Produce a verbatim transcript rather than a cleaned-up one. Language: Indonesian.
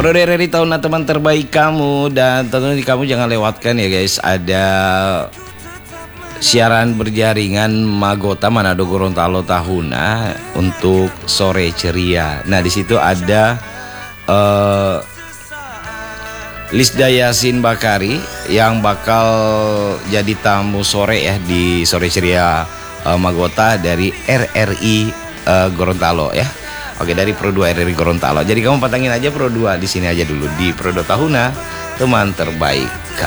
Pro R R I tahun teman terbaik kamu. Dan tentunya kamu jangan lewatkan ya guys, ada siaran berjaringan Magota Manado Gorontalo Tahuna untuk sore ceria. Nah di situ ada uh, Lisda Yasin Bakari yang bakal jadi tamu sore ya di sore ceria uh, Magota dari R R I uh, Gorontalo ya. Oke, dari Pro dua R R I Gorontalo. Jadi kamu patangin aja Pro dua di sini aja dulu di Pro dua Tahuna, teman terbaik kamu.